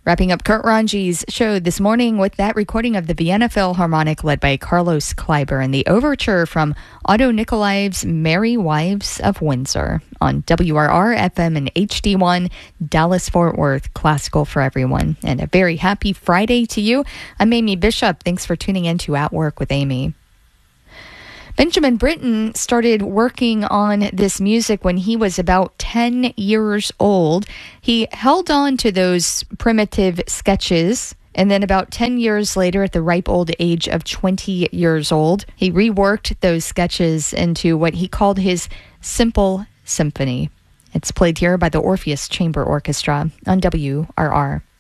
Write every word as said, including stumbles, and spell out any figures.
Wrapping up Kurt Ranji's show this morning with that recording of the Vienna Philharmonic led by Carlos Kleiber and the overture from Otto Nikolaev's Merry Wives of Windsor on W R R F M and H D one, Dallas-Fort Worth, classical for everyone. And a very happy Friday to you. I'm Amy Bishop. Thanks for tuning in to At Work with Amy. Benjamin Britten started working on this music when he was about ten years old. He held on to those primitive sketches, and then about ten years later, at the ripe old age of twenty years old, he reworked those sketches into what he called his Simple Symphony. It's played here by the Orpheus Chamber Orchestra on W R R.